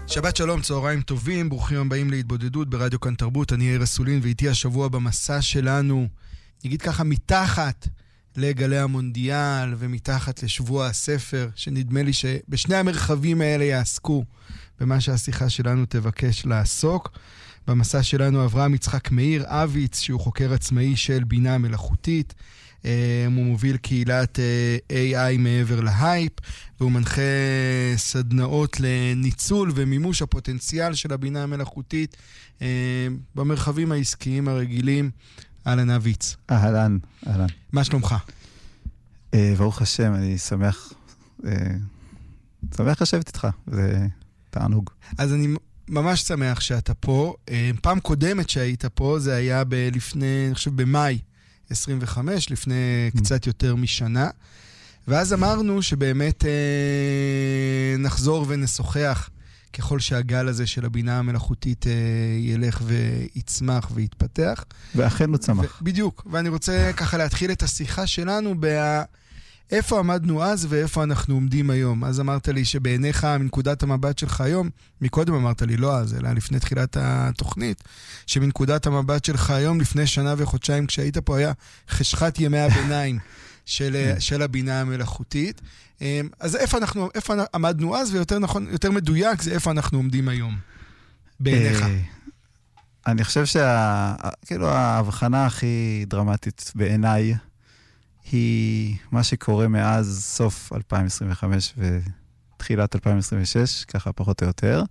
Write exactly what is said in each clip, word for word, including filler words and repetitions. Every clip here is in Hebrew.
שבת שלום, צהריים טובים, ברוכים הבאים להתבודדות ברדיו כאן תרבות. אני יאיר אסולין, ואיתי השבוע במסע שלנו, נגיד ככה, מתחת לגלי המונדיאל ומתחת לשבוע הספר, שנדמה לי שבשני המרחבים האלה יעסקו במה שהשיחה שלנו תבקש לעסוק. במסע שלנו אברהם יצחק מאיר אביץ, שהוא חוקר עצמאי של בינה מלאכותית. הוא מוביל קהילת איי איי מעבר להייפ, והוא מנחה סדנאות לניצול ומימוש הפוטנציאל של הבינה המלאכותית במרחבים העסקיים הרגילים. אהלן אביץ. אהלן, אהלן. מה שלומך? ברוך השם, אני שמח, שמח לשבת איתך, זה תענוג. אז אני ממש שמח שאתה פה. פעם קודמת שהיית פה, זה היה לפני, אני חושב, במאי עשרים וחמש, לפני קצת יותר משנה. ואז אמרנו שבאמת אה, נחזור ונשוחח ככל שהגל הזה של הבינה המלאכותית אה, ילך ויצמח ויתפתח. ואכן הוא צמח. ו- בדיוק. ואני רוצה ככה להתחיל את השיחה שלנו באיפה עמדנו אז ואיפה אנחנו עומדים היום. אז אמרת לי שבעיניך, מנקודת המבט שלך היום, מקודם אמרת לי לא אז, אלא לפני תחילת התוכנית, שמנקודת המבט שלך היום, לפני שנה וחודשיים כשהיית פה, היה חשכת ימי הביניים של, של הבינה המלאכותית. אז איפה אנחנו, איפה עמדנו אז, ויותר נכון, יותר מדויק, זה איפה אנחנו עומדים היום, בעיניך. אני חושב שה, כאילו, ההבחנה הכי דרמטית בעיניי, היא מה שקורה מאז סוף אלפיים עשרים וחמש ותחילת אלפיים עשרים ושש, ככה פחות או יותר,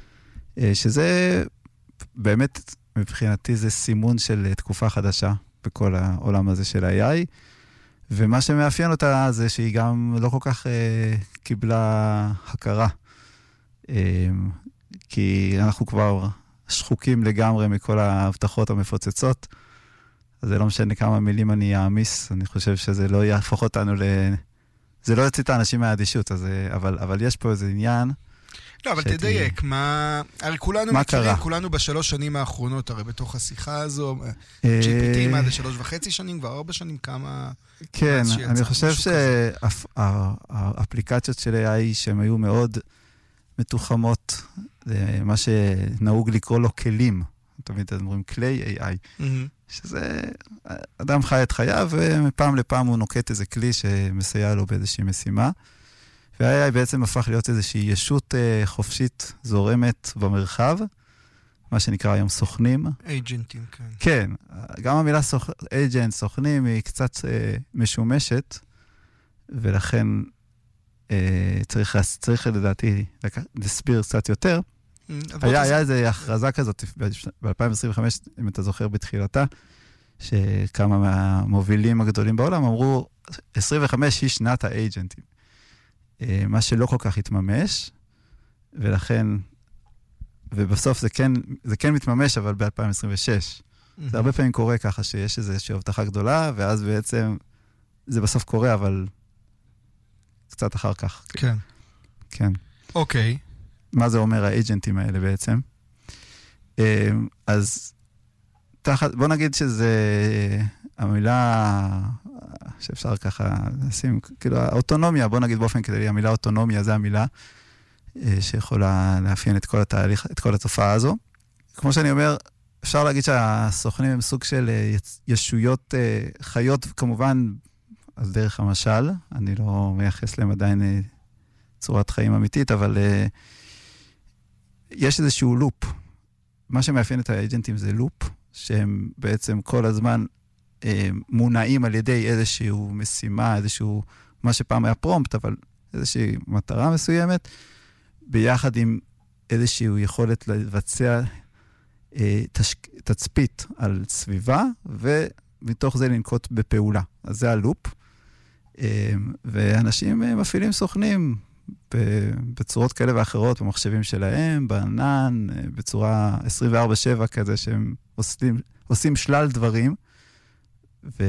שזה באמת, מבחינתי זה סימון של תקופה חדשה בכל העולם הזה של ה-איי איי, ומה שמאפיין אותה זה שהיא גם לא כל כך אה, קיבלה הכרה, אה, כי אנחנו כבר שחוקים לגמרי מכל ההבטחות המפוצצות, אז זה לא משנה כמה מילים אני אעמיס, אני חושב שזה לא יהפוך אותנו ל... זה לא יוציא את האנשים מהאדישות, אז, אבל, אבל יש פה איזה עניין. לא, אבל שתי... תדייק, מה... הרי כולנו מה מכירים, קרה? כולנו בשלוש שנים האחרונות, הרי בתוך השיחה הזו, ג'י פי טי מה זה שלוש וחצי שנים, כבר ארבע שנים, כמה... כן, אני חושב שהאפליקציות של איי איי שהן היו מאוד מתוחמות, מה שנהוג לקרוא לו כלים, תמיד אומרים כלי איי איי, שזה אדם חי את חייו, ומפעם לפעם הוא נוקט איזה כלי שמסייע לו באיזושהי משימה, וה-איי איי בעצם הפך להיות איזושהי ישות חופשית זורמת במרחב, מה שנקרא היום סוכנים. אייג'נטים, כן. כן, גם המילה אייג'נט, סוכנים, היא קצת אה, משומשת, ולכן אה, צריך, צריך לדעתי להסביר קצת יותר. היה, היה איזו הכרזה כזאת ב-אלפיים עשרים וחמש, אם אתה זוכר בתחילתה, שכמה מהמובילים הגדולים בעולם אמרו, עשרים וחמש היא שנת האייג'נטים. אה, מה שלא כל כך התממש, ולכן... ובסוף זה כן, זה כן מתממש, אבל ב-אלפיים עשרים ושש. Mm-hmm. זה הרבה פעמים קורה ככה, שיש איזושהי הבטחה גדולה, ואז בעצם זה בסוף קורה, אבל קצת אחר כך. כן. כן. אוקיי. מה זה אומר האג'נטים האלה בעצם? אז תחת, בוא נגיד שזה המילה שאפשר ככה לשים, כאילו האוטונומיה, בוא נגיד באופן כללי, המילה אוטונומיה זה המילה, שיכולה לאפיין את כל התהליך, את כל התופעה הזו. כמו שאני אומר, אפשר להגיד שהסוכנים הם סוג של ישויות חיות, כמובן, על דרך המשל. אני לא מייחס להם עדיין צורת חיים אמיתית, אבל יש איזשהו לופ. מה שמאפיין את האג'נטים זה לופ, שהם בעצם כל הזמן מונעים על ידי איזשהו משימה, איזשהו, מה שפעם היה פרומפט, אבל איזושהי מטרה מסוימת, ביחד עם איזושהי יכולת לבצע אה, תש... תצפית על סביבה, ומתוך זה לנקוט בפעולה. אז זה הלופ. אה, ואנשים אה, מפעילים סוכנים בצורות כאלה ואחרות, במחשבים שלהם, בענן, אה, בצורה עשרים וארבע שבע כזה, שהם עושים, עושים שלל דברים, ו...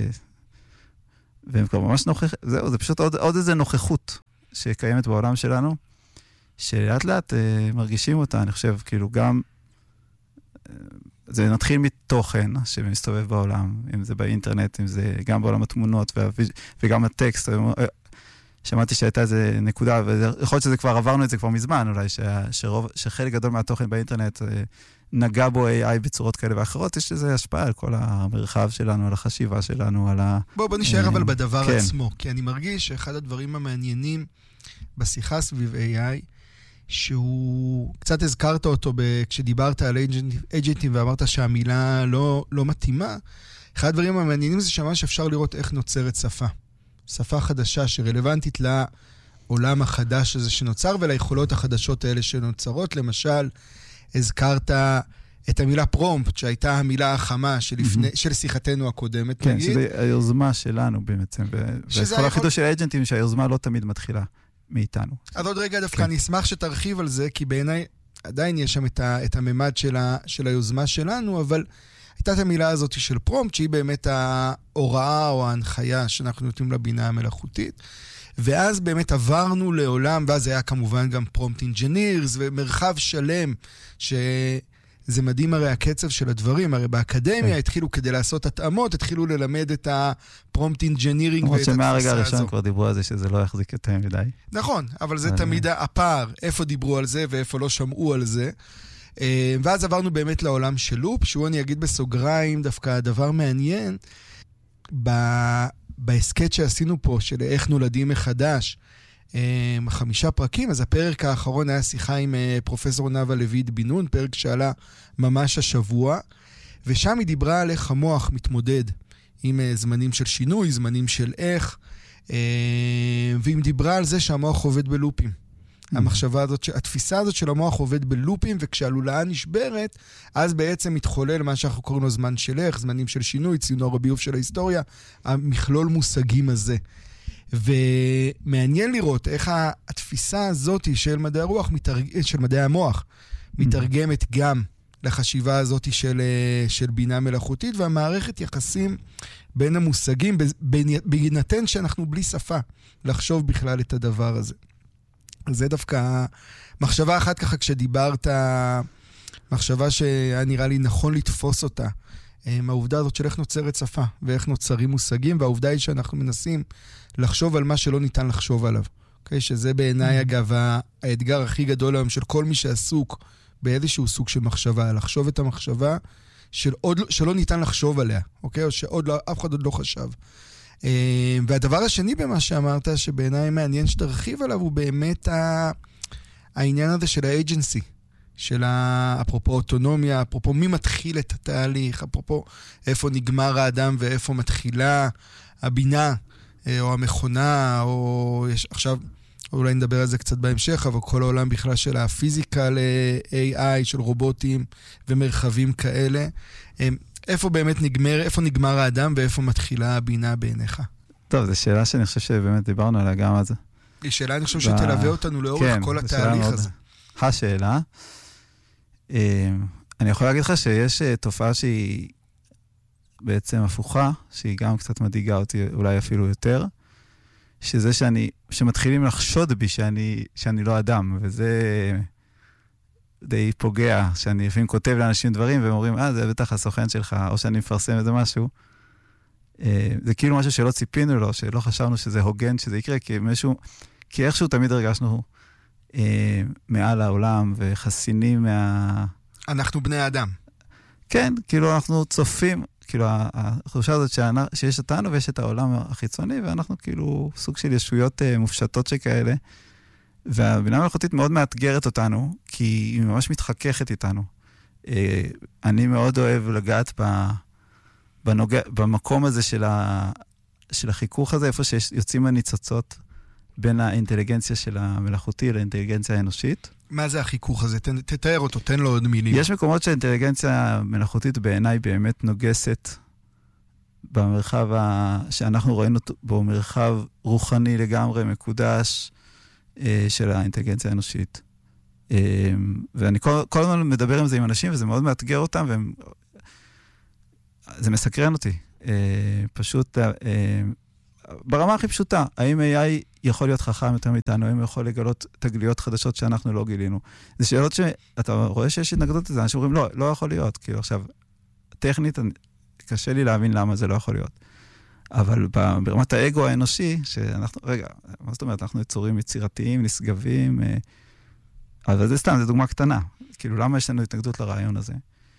והם כבר ממש נוכח... זהו, זה פשוט עוד, עוד איזה נוכחות שקיימת בעולם שלנו, שלאט לאט אה, מרגישים אותה, אני חושב, כאילו גם, אה, זה נתחיל מתוכן שמסתובב בעולם, אם זה באינטרנט, אם זה גם בעולם התמונות וה, וגם הטקסט, שמעתי שהייתה איזה נקודה, ויכול להיות שזה כבר עברנו את זה כבר מזמן, אולי, ש, שרוב, שחלק גדול מהתוכן באינטרנט נגע בו איי איי בצורות כאלה ואחרות, יש לזה השפעה על כל המרחב שלנו, על החשיבה שלנו, על ה... בוא, בוא נשאר אבל בדבר כן. עצמו, כי אני מרגיש שאחד הדברים המעניינים בשיחה סביב איי איי, שהוא, קצת הזכרת אותו ב, כשדיברת על אג'נטים ואמרת שהמילה לא, לא מתאימה, אחד הדברים המעניינים זה שממש אפשר לראות איך נוצרת שפה. שפה חדשה שרלוונטית לעולם החדש הזה שנוצר וליכולות החדשות האלה שנוצרות. למשל, הזכרת את המילה פרומפט, שהייתה המילה החמה שלפני, mm-hmm. של שיחתנו הקודמת. כן, נגיד. שזה היוזמה שלנו בעצם. וכל החידוש של האג'נטים שהיוזמה לא תמיד מתחילה מאיתנו. אז עוד רגע דווקא אני אשמח שתרחיב על זה, כי בעיניי עדיין יש שם את, ה, את הממד של, ה, של היוזמה שלנו, אבל הייתה את המילה הזאת של פרומפט, שהיא באמת ההוראה או ההנחיה שאנחנו נותנים לבינה המלאכותית. ואז באמת עברנו לעולם, ואז היה כמובן גם פרומפט אינג'ינירס, ומרחב שלם, שזה מדהים הרי הקצב של הדברים, הרי באקדמיה התחילו כדי לעשות התאמות, התחילו ללמד את הפרומפט אינג'ינירינג ואת התפיסה הזו. שמהרגע הראשון כבר דיברו על זה שזה לא יחזיק יותר מדי. נכון, אבל זה תמיד הפער, איפה דיברו על זה ואיפה לא שמעו על זה. ואז עברנו באמת לעולם של לופ, שהוא אני אגיד בסוגריים, דווקא הדבר מעניין, בהסקט שעשינו פה, של איך נולדים מחדש, חמישה פרקים, אז הפרק האחרון היה שיחה עם פרופסור נאוה לויד בן נון, פרק שעלה ממש השבוע, ושם היא דיברה על איך המוח מתמודד עם זמנים של שינוי, זמנים של איך, והיא דיברה על זה שהמוח עובד בלופים. המחשבה הזאת, התפיסה הזאת של המוח עובד בלופים, וכשהלולאה נשברת, אז בעצם מתחולל מה שאנחנו קוראים לו זמן של איך, זמנים של שינוי, ציונו הביוב של ההיסטוריה, המכלול מושגים הזה. ומעניין לראות איך התפיסה הזאת של מדעי הרוח, של מדעי המוח, מתרגמת גם לחשיבה הזאת של, של בינה מלאכותית, והמערכת יחסים בין המושגים, בהינתן שאנחנו בלי שפה, לחשוב בכלל את הדבר הזה. זה דווקא מחשבה אחת ככה כשדיברת, מחשבה שהיה נראה לי נכון לתפוס אותה, מהעובדה הזאת של איך נוצרת שפה ואיך נוצרים מושגים, והעובדה היא שאנחנו מנסים לחשוב על מה שלא ניתן לחשוב עליו. Okay? שזה בעיניי אגב האתגר הכי גדול היום של כל מי שעסוק באיזשהו סוג של מחשבה, לחשוב את המחשבה של עוד, שלא ניתן לחשוב עליה, okay? או שעוד לא, אף אחד עוד לא חשב. והדבר השני במה שאמרת, שבעיניי מעניין שתרחיב עליו, הוא באמת העניין הזה של האג'נסי, של אפרופו אוטונומיה, אפרופו מי מתחיל את התהליך, אפרופו איפה נגמר האדם ואיפה מתחילה הבינה, או המכונה, או יש, עכשיו אולי נדבר על זה קצת בהמשך, אבל כל העולם בכלל של הפיזיקה ל-איי איי, של רובוטים ומרחבים כאלה, איפה באמת נגמר, איפה נגמר האדם ואיפה מתחילה הבינה בעיניך? טוב, זו שאלה שאני חושב שבאמת דיברנו עליה גם על זה. היא שאלה, אני חושב שתלווה אותנו לאורך כן, כל התהליך הזה. השאלה. אני יכול להגיד לך שיש תופעה שהיא בעצם הפוכה, שהיא גם קצת מדאיגה אותי, אולי אפילו יותר, שזה שאני, שמתחילים לחשוד בי שאני, שאני לא אדם, וזה די פוגע, שאני לפעמים כותב לאנשים דברים, והם אומרים, אה, זה בטח הסוכן שלך, או שאני מפרסם איזה משהו. זה כאילו משהו שלא ציפינו לו, שלא חשבנו שזה הוגן, שזה יקרה, כי משהו, כי איכשהו תמיד הרגשנו אה, מעל העולם, וחסינים מה... אנחנו בני האדם. כן, כאילו אנחנו צופים, כאילו החושה הזאת שיש אותנו ויש את העולם החיצוני, ואנחנו כאילו סוג של ישויות אה, מופשטות שכאלה, והבינה המלאכותית מאוד מאתגרת אותנו, כי היא ממש מתחככת איתנו. אה, אני מאוד אוהב לגעת ב... בנוגע, במקום הזה של, ה, של החיכוך הזה, איפה שיוצאים הניצוצות בין האינטליגנציה של המלאכותי לאינטליגנציה האנושית. מה זה החיכוך הזה? ת, תתאר אותו, תן לו עוד מילים. יש מקומות שהאינטליגנציה המלאכותית בעיניי באמת נוגסת במרחב ה, שאנחנו ראינו בו מרחב רוחני לגמרי, מקודש אה, של האינטליגנציה האנושית. אה, ואני כל, כל הזמן מדבר עם זה עם אנשים, וזה מאוד מאתגר אותם, והם... זה מסקרן אותי. אה, פשוט, אה, ברמה הכי פשוטה, האם איי איי יכול להיות חכם יותר מאיתנו, האם הוא יכול לגלות תגליות חדשות שאנחנו לא גילינו? זה שאלות שאתה רואה שיש התנגדות לזה, אנשים אומרים, לא, לא יכול להיות. כאילו עכשיו, טכנית, קשה לי להבין למה זה לא יכול להיות. אבל ברמת האגו האנושי, שאנחנו, רגע, מה זאת אומרת? אנחנו יצורים יצירתיים, נשגבים, אבל זה סתם, זו דוגמה קטנה. כאילו, למה יש לנו התנגדות לרעיון הזה?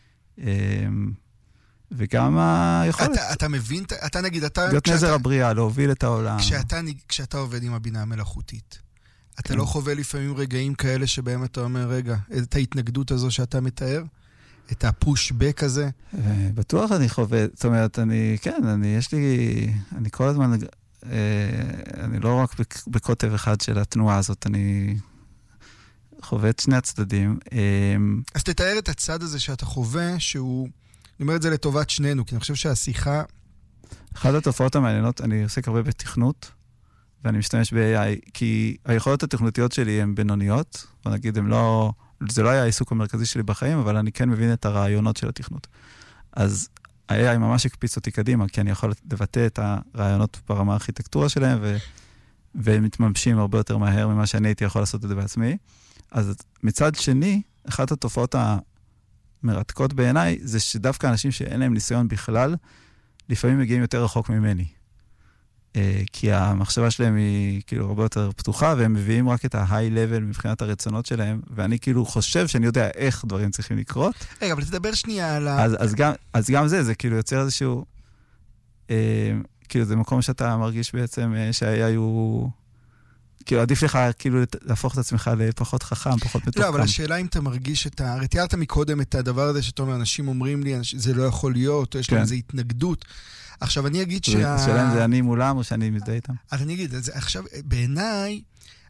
וגם היכולת... אתה, אתה מבין, אתה נגיד, אתה... להיות כשאתה, נזר הבריאה, להוביל את העולם. כשאתה, כשאתה עובד עם הבינה המלאכותית, אתה לא חווה לפעמים רגעים כאלה שבהם אתה אומר, רגע, את ההתנגדות הזו שאתה מתאר, את הפוש-בק הזה? בטוח אני חווה, זאת אומרת, אני, כן, אני, יש לי, אני כל הזמן, אני לא רק בקוטב אחד של התנועה הזאת, אני חווה את שני הצדדים. אז תתאר את הצד הזה שאתה חווה, שהוא, אני אומר את זה לטובת שנינו, כי אני חושב שהשיחה... אחת התופעות המעניינות, אני עוסק הרבה בתכנות, ואני משתמש ב-איי איי, כי היכולות התכנותיות שלי הן בינוניות, בוא נגיד, הן לא, זה לא היה העיסוק המרכזי שלי בחיים, אבל אני כן מבין את הרעיונות של התכנות. אז ה-איי איי ממש הקפיץ אותי קדימה, כי אני יכול לבטא את הרעיונות ברמה הארכיטקטורה שלהם, ו... והם מתממשים הרבה יותר מהר ממה שאני הייתי יכול לעשות את זה בעצמי. אז מצד שני, אחת התופעות המרתקות בעיניי, זה שדווקא אנשים שאין להם ניסיון בכלל, לפעמים מגיעים יותר רחוק ממני. כי המחשבה שלהם היא כאילו הרבה יותר פתוחה, והם מביאים רק את ה-high level מבחינת הרצונות שלהם, ואני כאילו חושב שאני יודע איך דברים צריכים לקרות. רגע, אבל תדבר שנייה על ה... אז, אז, גם, אז גם זה, זה כאילו יוצר איזשהו... אה, כאילו זה מקום שאתה מרגיש בעצם אה, שה-איי איי הוא... כאילו עדיף לך כאילו להפוך את עצמך לפחות חכם, פחות מתוחכם. לא, אבל השאלה אם אתה מרגיש את ה... הרי תיארת מקודם את הדבר הזה שאתה אומר, אנשים אומרים לי, זה לא יכול להיות, או יש להם איזו התנגדות. עכשיו, אני אגיד שה... השאלה אם זה אני מולם או שאני מזדהה איתם. אז אני אגיד, עכשיו, בעיניי,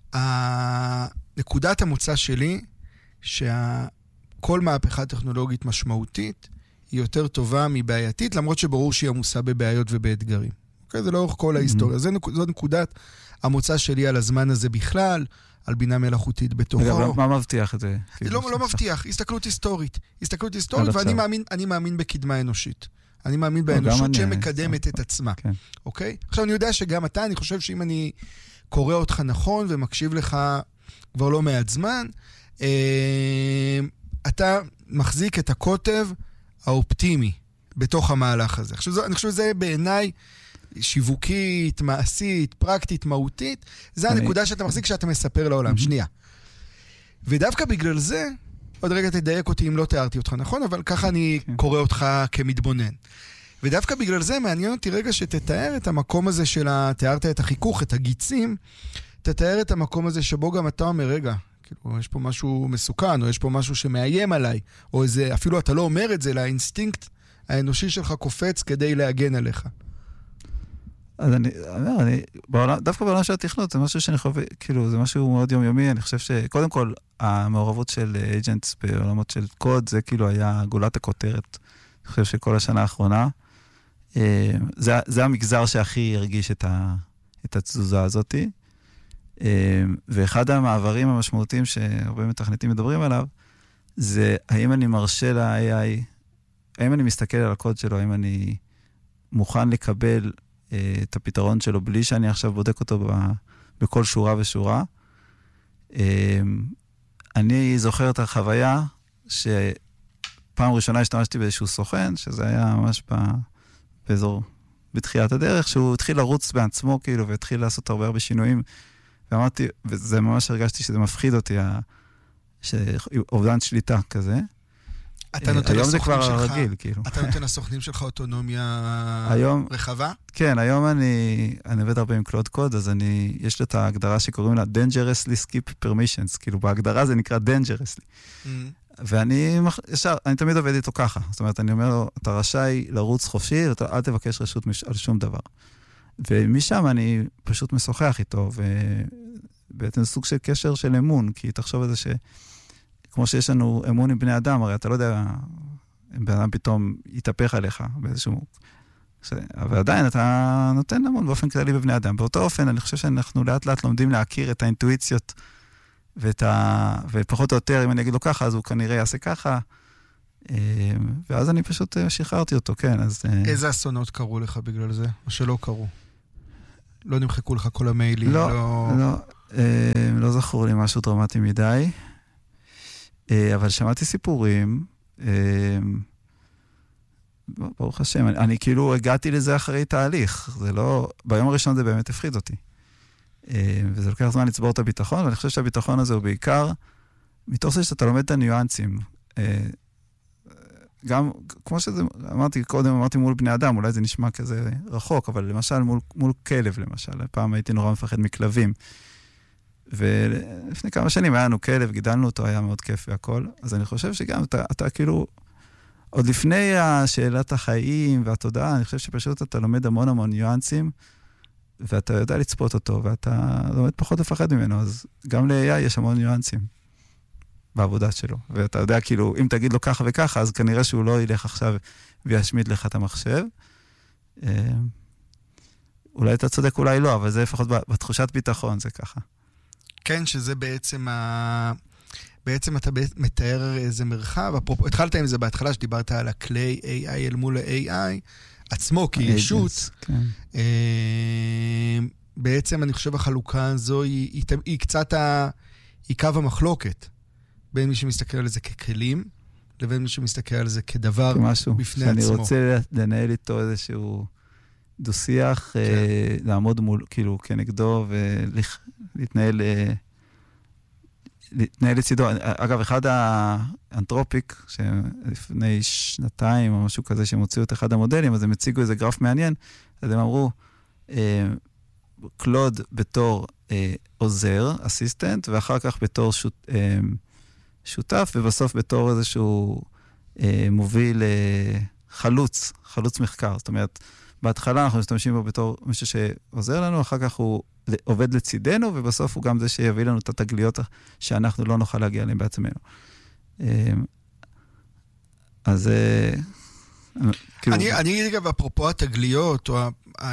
נקודת המוצא שלי, שכל מהפכה טכנולוגית משמעותית, היא יותר טובה מבעייתית, למרות שברור שהיא עמוסה בבעיות ובאתגרים. אוקיי? זה לאורך כל ההיסטוריה. זו נקודת המוצא שלי על הזמן הזה בכלל, על בינה מלאכותית בתוכו. מה מבטיח את זה? לא מבטיח, הסתכלות היסטורית. הסתכלות היסטורית, ואני מאמין בקדמה אנושית. אני מאמין באנושות שמקדמת את עצמה. אוקיי? עכשיו, אני יודע שגם אתה, אני חושב שאם אני קורא אותך נכון ומקשיב לך כבר לא מעט זמן, אתה מחזיק את הקוטב האופטימי בתוך המהלך הזה. אני חושב שזה בעיניי שיווקית, מעשית, פרקטית, מהותית, זה הנקודה שאתה מחזיק שאתה מספר לעולם. שנייה. ודווקא בגלל זה, עוד רגע תדייק אותי אם לא תיארתי אותך, נכון? אבל ככה אני קורא אותך כמתבונן. ודווקא בגלל זה מעניין אותי רגע שתתאר את המקום הזה של ה... תיארת את החיכוך, את הגיצים, תתאר את המקום הזה שבו גם אתה אומר, רגע, כאילו, יש פה משהו מסוכן, או יש פה משהו שמאיים עליי, או איזה, אפילו אתה לא אומר את זה, לאינסטינקט האנושי שלך קופץ כדי להגן עליך. אז אני, אני, אני בעולם, דווקא בעולם של התכנות, זה משהו שאני חושב, כאילו, זה משהו מאוד יומיומי, אני חושב שקודם כל, המעורבות של agents בעולמות של קוד, זה כאילו היה גולת הכותרת, אני חושב שכל השנה האחרונה, זה, זה המגזר שהכי הרגיש את, ה, את התזוזה הזאת, ואחד המעברים המשמעותיים שהרבה מתכנתים מדברים עליו, זה האם אני מרשה ל-איי איי, האם אני מסתכל על הקוד שלו, האם אני מוכן לקבל את הפתרון שלו, בלי שאני עכשיו בודק אותו בכל שורה ושורה. אני זוכר את החוויה שפעם ראשונה השתמשתי באיזשהו סוכן, שזה היה ממש באזור, בתחילת הדרך, שהוא התחיל לרוץ בעצמו, כאילו, והתחיל לעשות הרבה הרבה שינויים, ואמרתי, וזה ממש הרגשתי שזה מפחיד אותי, אובדן שליטה כזה. אתה נותן היום זה כבר שלך, רגיל, כאילו. אתה נותן לסוכנים שלך אוטונומיה היום, רחבה? כן, היום אני, אני עובד הרבה עם קלוד קוד, אז אני, יש לי את ההגדרה שקוראים לה dangerously skip permissions, כאילו בהגדרה זה נקרא dangerously. Mm-hmm. ואני ישר, אני תמיד עובד איתו ככה, זאת אומרת, אני אומר לו, אתה רשאי לרוץ חופשי, אל תבקש רשות על שום דבר. ומשם אני פשוט משוחח איתו, ובעצם סוג של קשר של אמון, כי תחשוב על זה ש... כמו שיש לנו אמון עם בני אדם, הרי אתה לא יודע, אם בן אדם פתאום יתהפך עליך באיזשהו... אבל עדיין אתה נותן אמון באופן כללי בבני אדם. באותו אופן, אני חושב שאנחנו לאט לאט לומדים להכיר את האינטואיציות, ואת ה... ופחות או יותר, אם אני אגיד לו ככה, אז הוא כנראה יעשה ככה, ואז אני פשוט שחררתי אותו, כן, אז... איזה אסונות קרו לך בגלל זה, או שלא קרו? לא נמחקו לך כל המיילים? לא, לא, לא, לא זכור לי משהו דרמטי מדי. אבל שמעתי סיפורים, ברוך השם, אני, אני כאילו הגעתי לזה אחרי תהליך, זה לא, ביום הראשון זה באמת הפחיד אותי. וזה לוקח זמן לצבור את הביטחון, ואני חושב שהביטחון הזה הוא בעיקר, מתוך זה שאתה לומד את הניואנסים. גם, כמו שזה, אמרתי קודם, אמרתי מול בני אדם, אולי זה נשמע כזה רחוק, אבל למשל מול, מול כלב, למשל. פעם הייתי נורא מפחד מכלבים. ולפני כמה שנים היה לנו כלב, גידלנו אותו, היה מאוד כיף והכל. אז אני חושב שגם אתה, אתה כאילו, עוד לפני השאלת החיים והתודעה, אני חושב שפשוט אתה לומד המון המון ניואנסים, ואתה יודע לצפות אותו, ואתה לומד פחות לפחד ממנו, אז גם ל-איי איי יש המון ניואנסים בעבודה שלו. ואתה יודע, כאילו, אם תגיד לו ככה וככה, אז כנראה שהוא לא ילך עכשיו וישמיד לך את המחשב. אולי אתה צודק, אולי לא, אבל זה לפחות בתחושת ביטחון, זה ככה. כן, שזה בעצם ה... בעצם אתה מתאר איזה מרחב, התחלת עם זה בהתחלה שדיברת על הכלי איי איי אל מול ה-איי איי, עצמו כישות. כן. בעצם אני חושב החלוקה הזו היא, היא, היא קצת ה... היא קו המחלוקת, בין מי שמסתכל על זה ככלים, לבין מי שמסתכל על זה כדבר משהו בפני שאני עצמו. אני רוצה לנהל איתו איזשהו דו-שיח, כן. אה, לעמוד מול, כאילו, כנגדו, ולהתנהל... אה, להתנהל לצידו. אגב, אחד האנתרופיק, שלפני שנתיים או משהו כזה, שהם הוציאו את אחד המודלים, אז הם הציגו איזה גרף מעניין, אז הם אמרו, אה, קלוד בתור אה, עוזר, אסיסטנט, ואחר כך בתור שות, אה, שותף, ובסוף בתור איזשהו אה, מוביל אה, חלוץ, חלוץ מחקר. זאת אומרת, בהתחלה אנחנו משתמשים בו בתור מישהו שעוזר לנו, אחר כך הוא עובד לצידנו, ובסוף הוא גם זה שיביא לנו את התגליות שאנחנו לא נוכל להגיע אליהם בעצמנו. אז... אני אגיד גם, אפרופו התגליות, או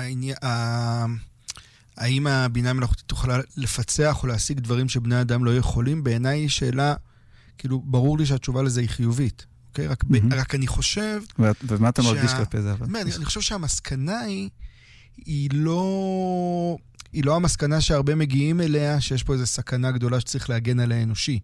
האם הבינה המלאכותית תוכל לפצח או להשיג דברים שבני אדם לא יכולים, בעיניי היא שאלה, כאילו, ברור לי שהתשובה לזה היא חיובית. אוקיי? רק, mm-hmm. רק אני חושב... ומה אתה מרגיש כלפי זה? אני, אני חושב שהמסקנה היא, היא לא, היא לא המסקנה שהרבה מגיעים אליה, שיש פה איזו סכנה גדולה שצריך להגן על האנושי.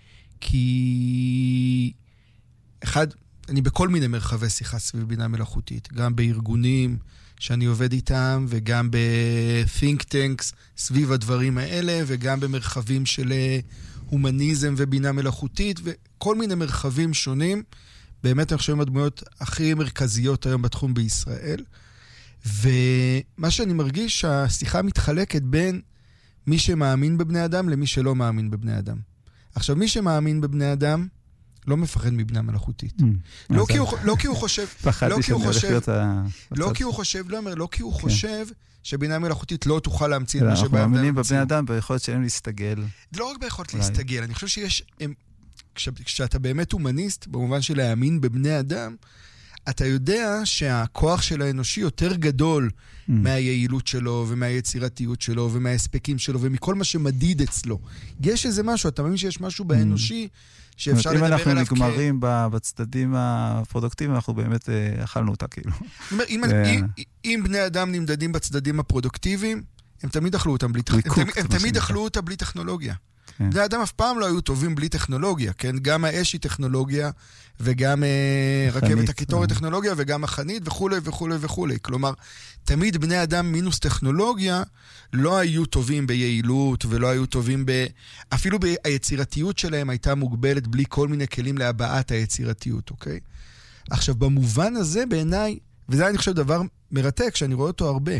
כי... אחד, אני בכל מיני מרחבי שיחה סביב בינה מלאכותית, גם בארגונים שאני עובד איתם, וגם ב-think tanks סביב הדברים האלה, וגם במרחבים של הומניזם ובינה מלאכותית, וכל מיני מרחבים שונים. באמת אני חושב הדמויות הכי מרכזיות היום בתחום בישראל. ומה שאני מרגיש שהשיחה מתחלקת בין מי שמאמין בבני אדם למי שלא מאמין בבני אדם. עכשיו, מי שמאמין בבני אדם לא מפחד מבינה מלאכותית. לא כי הוא חושב... פחדתי שאני הולך להיות ה... לא כי הוא חושב, לא אומר, לא כי הוא חושב שבינה מלאכותית לא תוכל להמציא את מה אנחנו מאמינים בבני אדם ביכולת שלהם להסתגל. לא רק ביכולת להסתגל, אני חושב שיש... כשאתה באמת הומניסט, במובן של להאמין בבני אדם, אתה יודע שהכוח של האנושי יותר גדול mm. מהיעילות שלו, ומהיצירתיות שלו, ומההספקים שלו, ומכל מה שמדיד אצלו. יש איזה משהו, אתה מאמין שיש משהו באנושי, שאפשר לדבר עליו כ... אם אנחנו נגמרים בצדדים הפרודוקטיביים, אנחנו באמת אכלנו אותה, כאילו. אם בני אדם נמדדים בצדדים הפרודוקטיביים, הם תמיד אכלו אותם בלי טכנולוגיה. הם תמיד אכלו אותה בלי טכנולוגיה. בני האדם אף פעם לא היו טובים בלי טכנולוגיה, כן? גם האש היא טכנולוגיה, וגם רכבת הקיטור היא טכנולוגיה, וגם החנית וכו' וכו' וכו'. כלומר, תמיד בני אדם מינוס טכנולוגיה לא היו טובים ביעילות, ולא היו טובים ב... אפילו ביצירתיות שלהם הייתה מוגבלת בלי כל מיני כלים להבעת היצירתיות, אוקיי? עכשיו, במובן הזה בעיניי, וזה אני חושב דבר מרתק, שאני רואה אותו הרבה,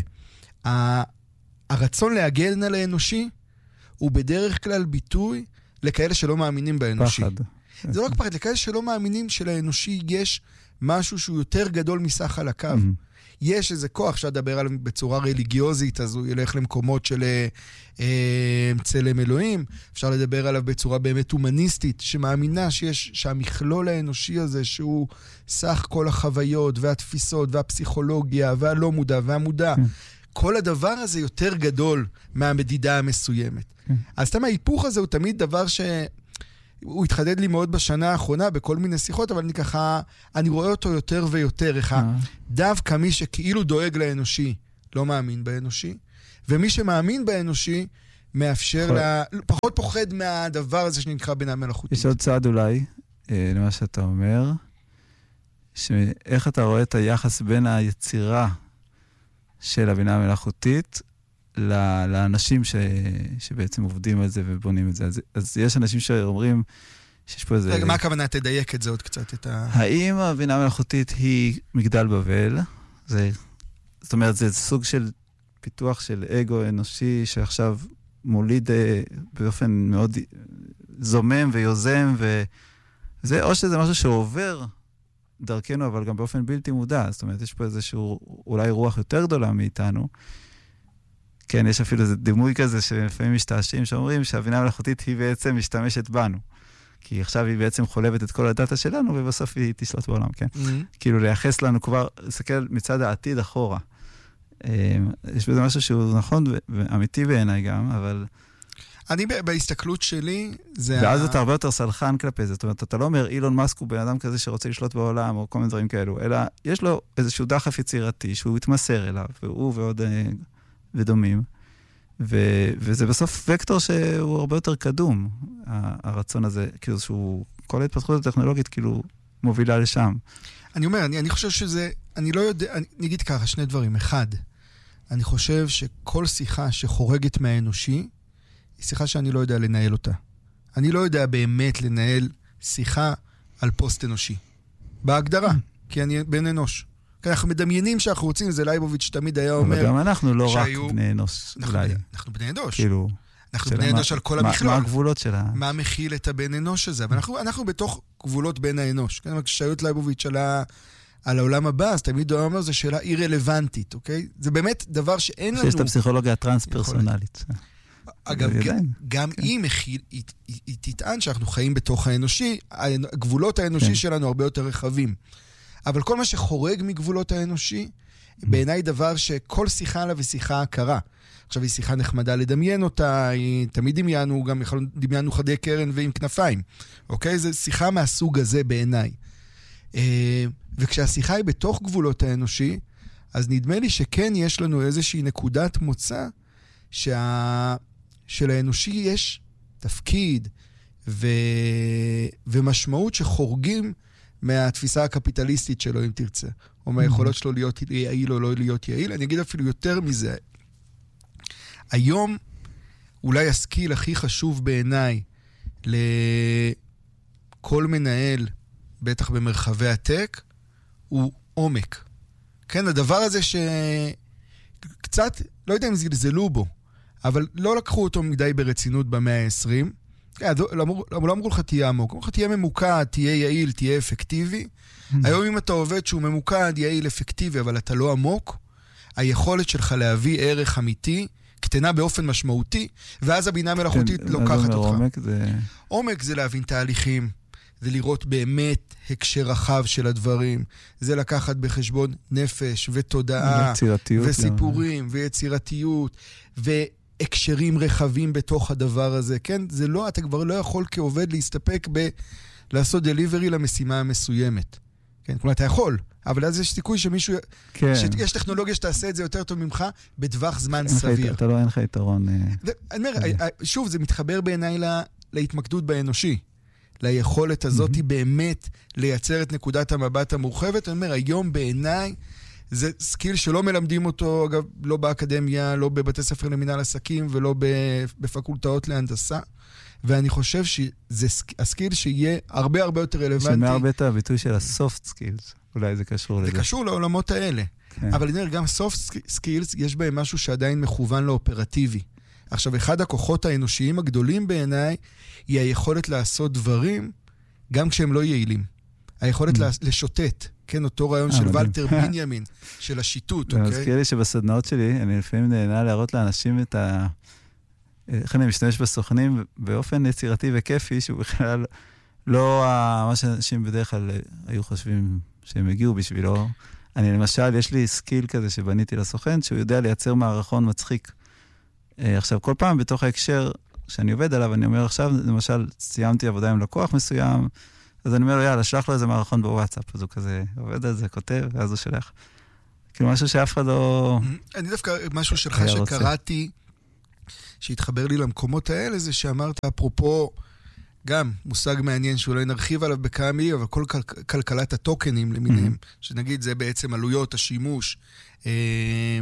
הרצון להגן על האנושי, הוא בדרך כלל ביטוי לכאלה שלא מאמינים באנושי. פחד. זה לא רק פחד, לכאלה שלא מאמינים שלאנושי יש משהו שהוא יותר גדול מסך על הקו. Mm-hmm. יש איזה כוח שאדבר עליו בצורה רליגיוזית, אז הוא ילך למקומות של אה, צלם אלוהים. אפשר לדבר עליו בצורה באמת הומניסטית, שמאמינה שיש, שהמכלול האנושי הזה, שהוא סך כל החוויות והתפיסות והפסיכולוגיה והלא מודע והמודע, mm-hmm. כל הדבר הזה יותר גדול מהמדידה המסוימת. אז סתם ההיפוך הזה הוא תמיד דבר שהוא התחדד לי מאוד בשנה האחרונה בכל מיני שיחות, אבל אני ככה, אני רואה אותו יותר ויותר, איך דווקא מי שכאילו דואג לאנושי לא מאמין באנושי, ומי שמאמין באנושי מאפשר לה, פחות פוחד מהדבר הזה שנקרא בינה מלאכותית. יש עוד צעד אולי, למה שאתה אומר, שאיך אתה רואה את היחס בין היצירה של הבינה המלאכותית לאנשים ש, שבעצם עובדים על זה ובונים את זה. אז, אז יש אנשים שאומרים שיש פה איזה... רגע, מה הכוונה? תדייק את זה עוד קצת, את ה... האם הבינה המלאכותית היא מגדל בבל? זה, זאת אומרת, זה סוג של פיתוח של אגו אנושי שעכשיו מוליד באופן מאוד זומם ויוזם, וזה, או שזה משהו שעובר דרכנו, אבל גם באופן בלתי מודע. זאת אומרת, יש פה איזשהו, אולי רוח יותר גדולה מאיתנו. כן, יש אפילו איזה דימוי כזה שלפעמים משתעשים שאומרים שהבינה המלאכותית היא בעצם משתמשת בנו. כי עכשיו היא בעצם חולבת את כל הדאטה שלנו, ובסוף היא תשלוט בעולם, כן? Mm-hmm. כאילו לייחס לנו כבר, לסתכל מצד העתיד אחורה. יש בזה משהו שהוא נכון ואמיתי בעיניי גם, אבל... אני בהסתכלות שלי, זה... ואז אתה הרבה יותר סלחן כלפי זה. זאת אומרת, אתה לא אומר, אילון מאסק הוא בן אדם כזה שרוצה לשלוט בעולם, או כל מיני דברים כאלו, אלא יש לו איזשהו דחף יצירתי, שהוא יתמסר אליו, והוא ועוד ודומים, ו- וזה בסוף וקטור שהוא הרבה יותר קדום, הרצון הזה, כאילו שהוא, כל ההתפתחות הטכנולוגית כאילו מובילה לשם. אני אומר, אני, אני חושב שזה, אני לא יודע, אני, אני אגיד ככה, שני דברים. אחד, אני חושב שכל שיחה שחורגת מהאנושי, היא שיחה שאני לא יודע לנהל אותה. אני לא יודע באמת לנהל שיחה על פוסט אנושי. בהגדרה, כי אני בן אנוש. כי אנחנו מדמיינים שאנחנו רוצים, זה לייבוביץ' תמיד היה אומר... אבל גם אנחנו לא שהיו... רק בני אנוש. אנחנו, בני, אנחנו בני אנוש. כאילו... אנחנו בני אנוש על כל המכלול. מה הגבולות שלה? מה מכיל את הבן אנוש הזה? אבל אנחנו, אנחנו בתוך גבולות בין האנוש. כשהיו לייבוביץ' על, ה, על העולם הבא, אז תמיד הוא אומר, זו שאלה אי-רלוונטית, אוקיי? זה באמת דבר שאין לנו... שיש את הפסיכולוגיה הטרנס-פרסונלית. אגב, גם היא היא תטען שאנחנו חיים בתוך האנושי, הגבולות האנושי שלנו הרבה יותר רחבים. אבל כל מה שחורג מגבולות האנושי, בעיניי דבר שכל שיחה עליו היא שיחה הכרה. עכשיו היא שיחה נחמדה לדמיין אותה, היא תמיד דמיינו, גם דמיינו חדי קרן ועם כנפיים. אוקיי? זו שיחה מהסוג הזה בעיניי. וכשהשיחה היא בתוך גבולות האנושי, אז נדמה לי שכן יש לנו איזושהי נקודת מוצא, שה... שלאנושי יש תפקיד ו... ומשמעות שחורגים מהתפיסה הקפיטליסטית שלו, אם תרצה, או מהיכולות שלו להיות יעיל או לא להיות יעיל. אני אגיד אפילו יותר מזה. היום אולי הסקיל הכי חשוב בעיניי לכל מנהל, בטח במרחבי הטק, הוא עומק. כן, הדבר הזה שקצת, לא יודע אם זלזלו בו, אבל לא לקחו אותו מדי ברצינות במאה ה-עשרים. לא אמרו לך תהיה עמוק, אמרו לך תהיה ממוקד, תהיה יעיל, תהיה אפקטיבי. היום אם אתה עובד שהוא ממוקד, יעיל, אפקטיבי, אבל אתה לא עמוק, היכולת שלך להביא ערך אמיתי, קטנה באופן משמעותי, ואז הבינה המלאכותית לוקחת אותך. עומק זה להבין תהליכים, זה לראות באמת הקשר רחב של הדברים, זה לקחת בחשבון נפש ותודעה, וסיפורים ויצירתיות, והקשרים רחבים בתוך הדבר הזה. כן, זה לא, אתה כבר לא יכול כעובד להסתפק ב... לעשות דליברי למשימה המסוימת. כן, כלומר, אתה יכול, אבל אז יש סיכוי שמישהו... כן. שיש טכנולוגיה שתעשה את זה יותר טוב ממך, בטווח זמן סביר. אתה לא, אין לך יתרון... אני אומר, שוב, זה מתחבר בעיניי להתמקדות באנושי. ליכולת הזאת באמת לייצר את נקודת המבט המורחבת. אני אומר, היום בעיניי זה סקיל שלא מלמדים אותו, אגב, לא באקדמיה, לא בבתי ספר למינהל עסקים, ולא בפקולטאות להנדסה. ואני חושב שזה הסקיל שיהיה הרבה הרבה יותר רלוונטי. שמהרבה את הביטוי של ה-soft skills. אולי זה קשור לזה. זה קשור לעולמות האלה. כן. אבל אני אומר, גם soft skills, יש בהם משהו שעדיין מכוון לאופרטיבי. עכשיו, אחד הכוחות האנושיים הגדולים בעיניי, היא היכולת לעשות דברים, גם כשהם לא יעילים. היכולת לשוטט, כן, אותו רעיון של ולטר בנימין, של השיטוט, אוקיי? אז כאילו שבסדנאות שלי, אני לפעמים נהנה להראות לאנשים את ה... איך אני משתמש בסוכנים באופן יצירתי וכיפי, שהוא בכלל לא מה שאנשים בדרך כלל היו חושבים שהם הגיעו בשבילו. אני למשל, יש לי סקיל כזה שבניתי לסוכן, שהוא יודע לייצר מערכון מצחיק. עכשיו, כל פעם בתוך ההקשר שאני עובד עליו, אני אומר עכשיו, למשל, סיימתי עבודה עם לקוח מסוים, אז אני אומר לו, יאללה, שלח לו איזה מערכון בוואטסאפ, אז הוא כזה עובד על זה, כותב, ואז הוא שלח. כאילו משהו שאף אחד לא... אני דווקא, משהו שלך שקראתי, שהתחבר לי למקומות האלה, זה שאמרת, אפרופו גם מושג מעניין שאולי נרחיב עליו בכמה מילים, אבל כל כל, כלכלת הטוקנים למיניהם, mm-hmm. שנגיד זה בעצם עלויות השימוש אה,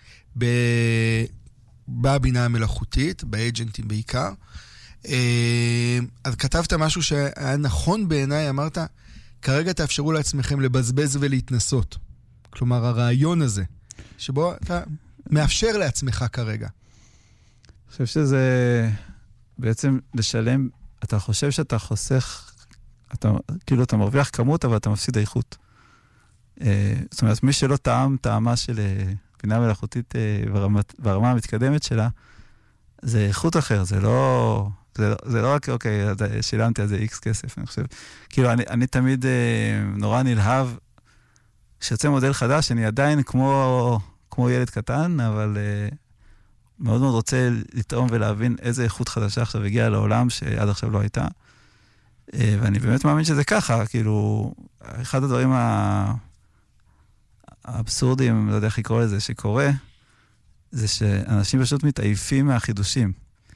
בבינה המלאכותית, באג'נטים בעיקר. אה, אז כתבת משהו שהיה נכון בעיניי, אמרת, כרגע תאפשרו לעצמכם לבזבז ולהתנסות. כלומר, הרעיון הזה, שבו אתה מאפשר לעצמך כרגע. אני חושב שזה בעצם לשלם, אתה חושב שאתה חוסך, אתה, כאילו אתה מרוויח כמות, אבל אתה מפסיד איכות. זאת אומרת, מי שלא טעם טעמה של בינה מלאכותית ברמה המתקדמת שלה, זה איכות אחר, זה לא... זה, זה לא רק, אוקיי, שילמתי על זה איקס כסף, אני חושב. כאילו, אני, אני תמיד אה, נורא נלהב, שיוצא מודל חדש, אני עדיין כמו, כמו ילד קטן, אבל אה, מאוד מאוד רוצה לטעום ולהבין איזה איכות חדשה עכשיו הגיעה לעולם, שעד עכשיו לא הייתה. אה, ואני באמת מאמין שזה ככה, כאילו, אחד הדברים האבסורדים, לא יודע איך לקרוא לזה, שקורה, זה שאנשים פשוט מתעייפים מהחידושים.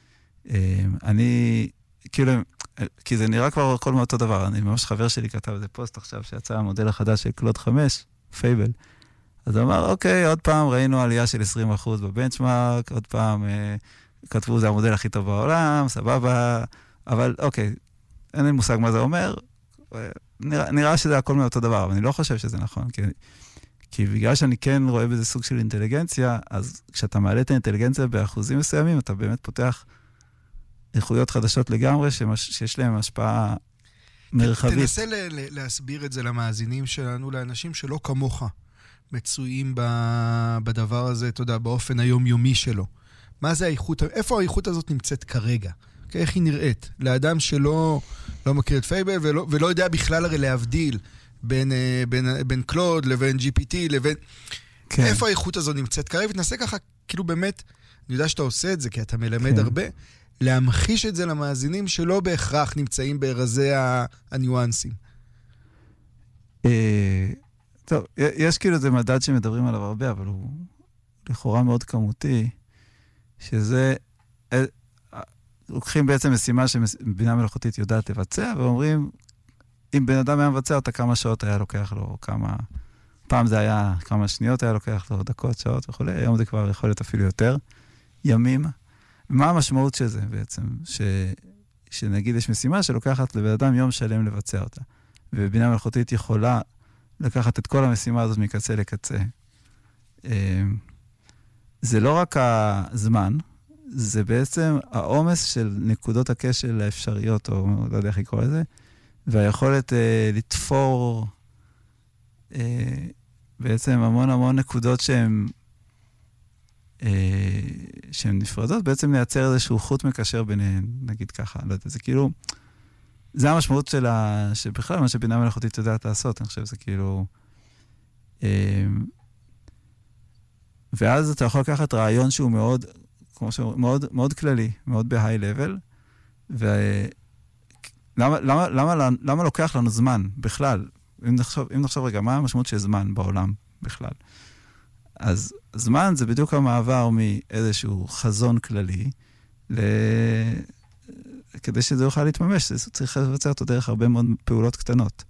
אני, כאילו, כי זה נראה כבר הכל מאותו דבר, אני ממש חבר שלי כתב איזה פוסט עכשיו שיצא המודל החדש של קלוד חמש, פייבל, אז הוא אמר, אוקיי, עוד פעם ראינו עלייה של עשרים אחוז בבנצ'מרק, עוד פעם אה, כתבו, זה המודל הכי טוב בעולם, סבבה, אבל אוקיי, אין לי מושג מה זה אומר, נראה, נראה שזה הכל מאותו דבר, אבל אני לא חושב שזה נכון, כי, כי בגלל שאני כן רואה בזה סוג של אינטליגנציה, אז כשאתה מעלה את האינטליגנציה באחוזים מסוימים, אתה באמת פותח איכויות חדשות לגמרי, שמש, שיש להם השפעה מרחבית. תנסה ל- ל- להסביר את זה למאזינים שלנו, לאנשים שלא כמוך מצויים ב- בדבר הזה, אתה יודע, באופן היומיומי שלו. מה זה האיכות, איפה האיכות הזאת נמצאת כרגע? איך היא נראית? לאדם שלא לא מכיר את פייבל, ולא, ולא יודע בכלל הרי להבדיל בין, בין, בין קלוד לבין ג'י פי טי, לבין... כן. איפה האיכות הזאת נמצאת כרגע? ותנסה ככה, כאילו באמת, אני יודע שאתה עושה את זה, כי אתה מלמד כן. הרבה, להמחיש את זה למאזינים שלא בהכרח נמצאים ברזי הניואנסים. טוב, יש כאילו זה מדד שמדברים עליו הרבה, אבל הוא לכאורה מאוד כמותי, שזה, לוקחים בעצם משימה שבינה מלאכותית יודעת לבצע, ואומרים, אם בן אדם היה מבצע אותה, כמה שעות היה לוקח לו, כמה, פעם זה היה כמה שניות היה לוקח לו, דקות, שעות וכו', היום זה כבר יכול להיות אפילו יותר, ימים. מה המשמעות של זה בעצם? ש, שנגיד יש משימה שלוקחת לבן אדם יום שלם לבצע אותה. ובינה מלאכותית יכולה לקחת את כל המשימה הזאת מקצה לקצה. זה לא רק הזמן, זה בעצם העומס של נקודות הקשר האפשריות, או לא יודע איך לקרוא לזה, והיכולת לתפור בעצם המון המון נקודות שהן שהן נפרדות, בעצם לייצר איזשהו חוט מקשר ביניהן, נגיד ככה, לא יודע, זה כאילו, זה המשמעות שלה, שבכלל מה שבינה מלאכותית יודעת לעשות, אני חושב, זה כאילו, ואז אתה יכול לקחת רעיון שהוא מאוד, כמו שהוא, מאוד, מאוד כללי, מאוד בהיי לבל, ולמה, למה, למה, למה לוקח לנו זמן, בכלל? אם נחשוב, אם נחשוב רגע, מה המשמעות של זמן בעולם, בכלל? אז זמן זה בדיוק המעבר מאיזשהו חזון כללי, ל... כדי שזה יוכל להתממש, זה צריך לבצע אותו דרך הרבה מאוד פעולות קטנות.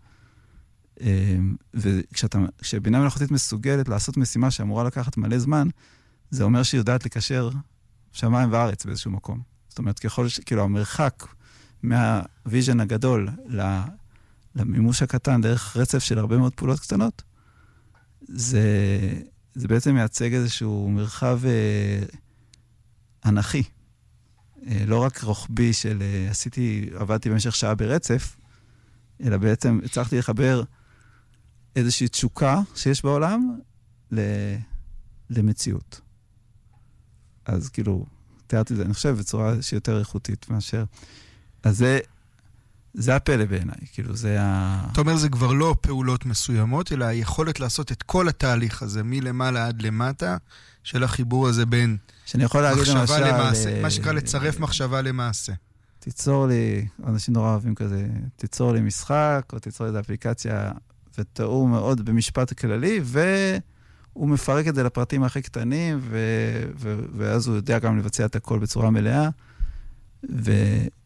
וכשבינה מלאכותית מסוגלת לעשות משימה שאמורה לקחת מלא זמן, זה אומר שהיא יודעת לקשר שמיים וארץ באיזשהו מקום. זאת אומרת, ככל ש... כאילו, המרחק מהוויז'ן הגדול למימוש הקטן דרך רצף של הרבה מאוד פעולות קטנות, זה... זה בעצם מייצג איזשהו מרחב אה, אנכי. אה, לא רק רוחבי של אה, עשיתי, עבדתי במשך שעה ברצף, אלא בעצם הצלחתי לחבר איזושהי תשוקה שיש בעולם ל, למציאות. אז כאילו, תיארתי את זה, אני חושב, בצורה שיותר איכותית מאשר. אז זה, זה הפלא בעיניי, כאילו זה ה... אתה אומר, זה כבר לא פעולות מסוימות, אלא היכולת לעשות את כל התהליך הזה, מלמעלה עד למטה, של החיבור הזה בין שאני יכול להגיד מחשבה למשל, למעשה, מה שקרה לצרף מחשבה למעשה. תיצור לי, אנשים נורא אוהבים כזה, תיצור לי משחק, או תיצור לי את האפליקציה, ותאור מאוד במשפט כללי, והוא מפרק את זה לפרטים הכי קטנים, ו... ו... ואז הוא יודע גם לבצע את הכל בצורה מלאה, ו...